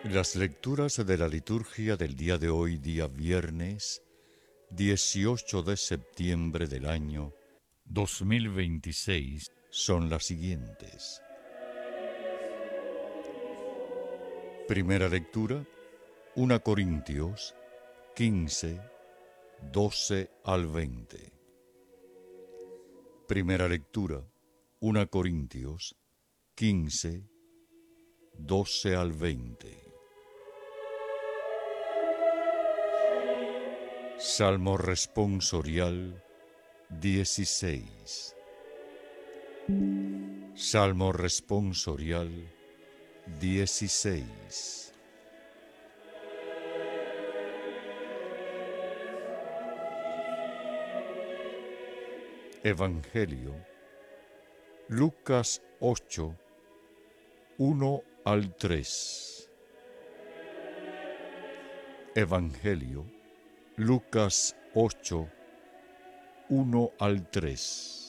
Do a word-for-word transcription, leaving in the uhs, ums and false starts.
Las lecturas de la liturgia del día de hoy, día viernes, dieciocho de septiembre del año dos mil veintiséis, son las siguientes. Primera lectura, primera Corintios quince, doce al veinte. Primera lectura, primera Corintios quince, doce al veinte. Salmo responsorial dieciséis. Salmo responsorial dieciséis. Evangelio, Lucas ocho, uno al tres. Evangelio, Lucas ocho, uno al tres.